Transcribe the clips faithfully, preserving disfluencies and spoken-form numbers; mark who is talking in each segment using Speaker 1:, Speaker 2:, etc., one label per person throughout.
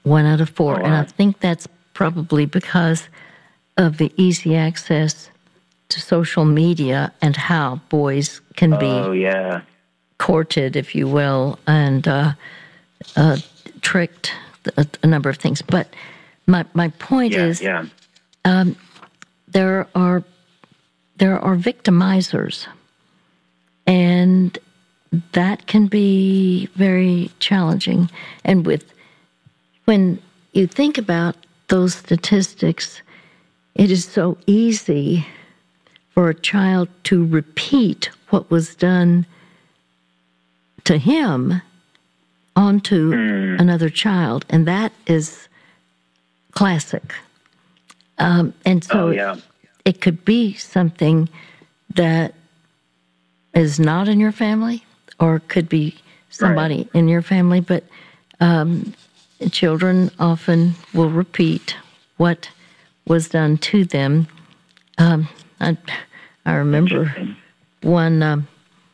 Speaker 1: One out of four.
Speaker 2: Oh, wow.
Speaker 1: And I think that's probably because of the easy access to social media and how boys can be
Speaker 2: oh, yeah.
Speaker 1: courted, if you will, and uh, uh, tricked, a, a number of things. But my my point
Speaker 2: yeah,
Speaker 1: is,
Speaker 2: yeah.
Speaker 1: Um, there are there are victimizers, and that can be very challenging. And with when you think about those statistics, it is so easy for a child to repeat what was done to him onto mm. another child, and that is classic. Um, and so
Speaker 2: oh, yeah.
Speaker 1: it could be something that is not in your family, or it could be somebody
Speaker 2: right.
Speaker 1: in your family, but um, children often will repeat what was done to them. Um, I, I remember one, um,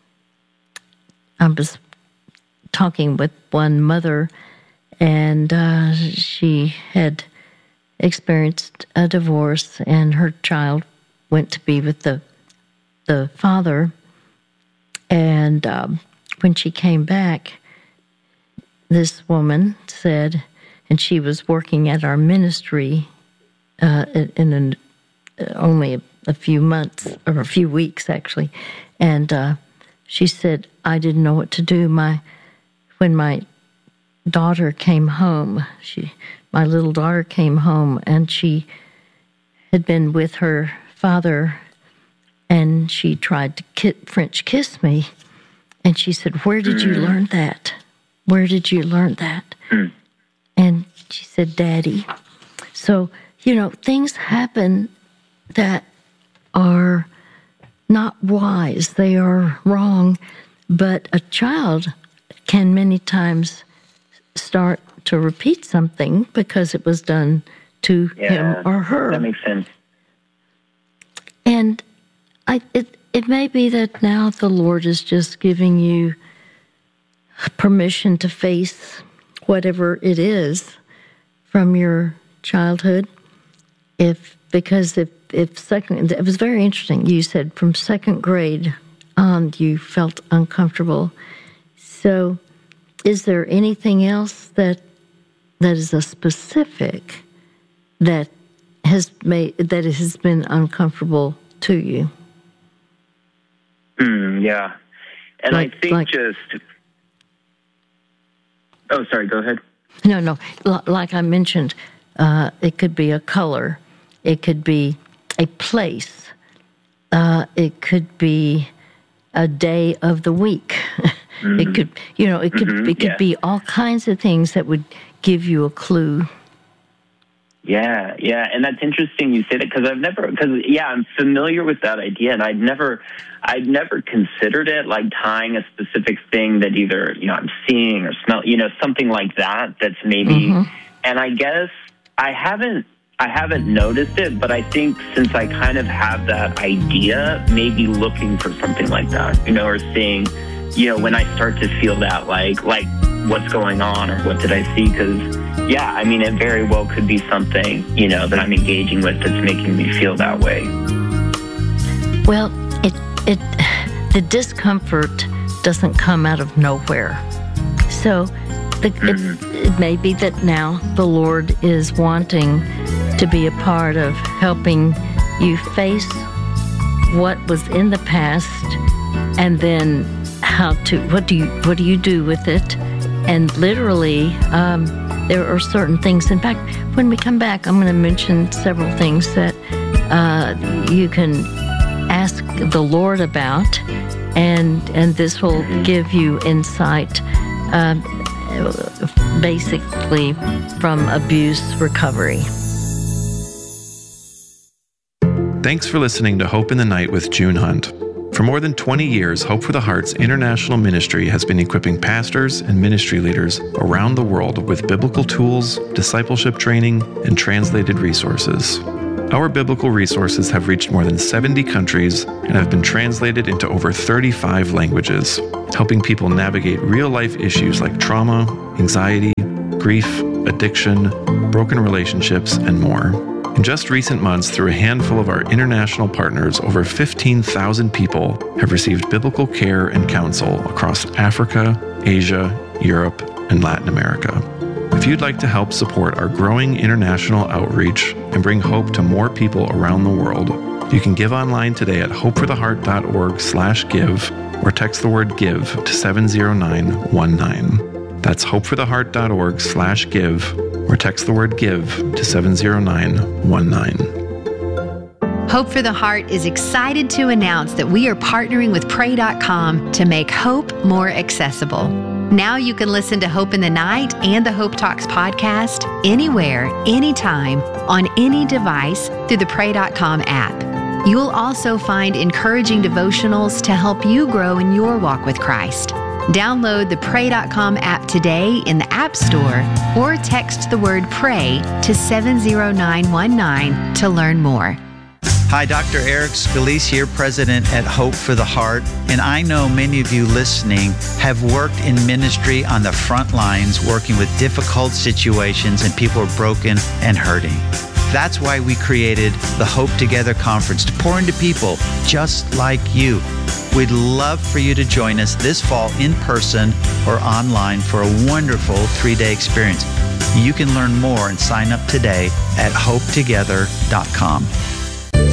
Speaker 1: I was talking with one mother, and uh, she had experienced a divorce, and her child went to be with the the father. And um, when she came back, this woman said, and she was working at our ministry uh, in an, only a, a few months, or a few weeks actually, and uh, she said, I didn't know what to do. My when my daughter came home, she my little daughter came home, and she had been with her father, and she tried to ki- French kiss me, and she said, where did you learn that? Where did you learn that?
Speaker 2: Mm.
Speaker 1: And she said, Daddy. So, you know, things happen that are not wise. They are wrong. But a child can many times start to repeat something because it was done to
Speaker 2: yeah,
Speaker 1: him or her.
Speaker 2: That makes sense.
Speaker 1: And I, it, it may be that now the Lord is just giving you permission to face whatever it is from your childhood. If because if if second, it was very interesting. You said from second grade on you felt uncomfortable. So, is there anything else that that is a specific that has made that has been uncomfortable to you?
Speaker 2: Mm, yeah, and
Speaker 1: like,
Speaker 2: I think
Speaker 1: like,
Speaker 2: just. Oh, sorry. Go ahead.
Speaker 1: No, no. L- like I mentioned, uh, it could be a color, it could be a place, uh, it could be a day of the week. Mm-hmm. It could, you know, it could mm-hmm, it could yeah. be all kinds of things that would give you a clue.
Speaker 2: Yeah, yeah, and that's interesting you say that, because I've never, because yeah, I'm familiar with that idea, and I'd never, I'd never considered it like tying a specific thing that either, you know, I'm seeing or smell, you know, something like that. That's maybe, mm-hmm. and I guess I haven't, I haven't noticed it, but I think since I kind of have that idea, maybe looking for something like that, you know, or seeing, you know, when I start to feel that, like, like what's going on or what did I see? Because, yeah, I mean, it very well could be something, you know, that I'm engaging with that's making me feel that way.
Speaker 1: Well, it, it, the discomfort doesn't come out of nowhere. So the, mm-hmm. it, it may be that now the Lord is wanting to be a part of helping you face what was in the past, and then how to what do you what do you do with it? And literally, um, there are certain things. In fact, when we come back, I'm going to mention several things that uh, you can ask the Lord about, and and this will give you insight, uh, basically from abuse recovery.
Speaker 3: Thanks for listening to Hope in the Night with June Hunt. For more than twenty years, Hope for the Heart's international ministry has been equipping pastors and ministry leaders around the world with biblical tools, discipleship training, and translated resources. Our biblical resources have reached more than seventy countries and have been translated into over thirty-five languages, helping people navigate real-life issues like trauma, anxiety, grief, addiction, broken relationships, and more. In just recent months, through a handful of our international partners, over fifteen thousand people have received biblical care and counsel across Africa, Asia, Europe, and Latin America. If you'd like to help support our growing international outreach and bring hope to more people around the world, you can give online today at hopefortheheart.org slash give or text the word give to seven zero nine one nine. That's hopefortheheart.org slash give or text the word give to seven zero nine one nine.
Speaker 4: Hope for the Heart is excited to announce that we are partnering with pray dot com to make hope more accessible. Now you can listen to Hope in the Night and the Hope Talks podcast anywhere, anytime, on any device through the pray dot com app. You'll also find encouraging devotionals to help you grow in your walk with Christ. Download the pray dot com app today in the App Store or text the word PRAY to seven zero nine one nine to learn more.
Speaker 5: Hi, Doctor Eric Scalise here, President at Hope for the Heart. And I know many of you listening have worked in ministry on the front lines, working with difficult situations and people are broken and hurting. That's why we created the Hope Together Conference to pour into people just like you. We'd love for you to join us this fall in person or online for a wonderful three-day experience. You can learn more and sign up today at hope together dot com.